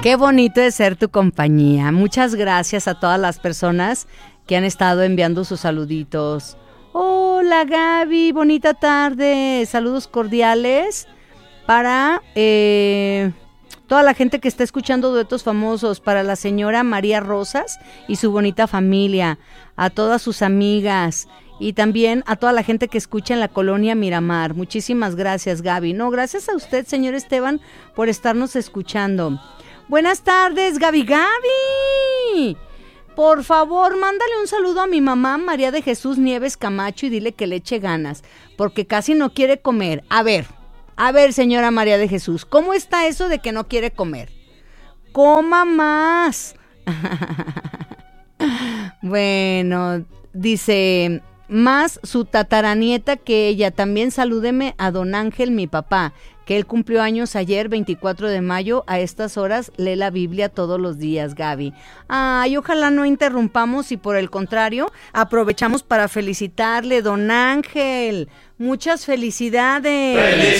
Qué bonito es ser tu compañía. Muchas gracias a todas las personas que han estado enviando sus saluditos. Hola Gaby, bonita tarde. Saludos cordiales para toda la gente que está escuchando Duetos Famosos, para la señora María Rosas y su bonita familia, a todas sus amigas y también a toda la gente que escucha en la colonia Miramar. Muchísimas gracias, Gaby. No, gracias a usted, señor Esteban, por estarnos escuchando. Buenas tardes, Gaby. Gaby, por favor, mándale un saludo a mi mamá, María de Jesús Nieves Camacho, y dile que le eche ganas, porque casi no quiere comer. A ver, señora María de Jesús, ¿cómo está eso de que no quiere comer? Coma más. Bueno, dice, más su tataranieta que ella. También salúdeme a don Ángel, mi papá, que él cumplió años ayer, 24 de mayo, a estas horas lee la Biblia todos los días, Gaby. Ay, ojalá no interrumpamos y por el contrario, aprovechamos para felicitarle, don Ángel. Muchas felicidades.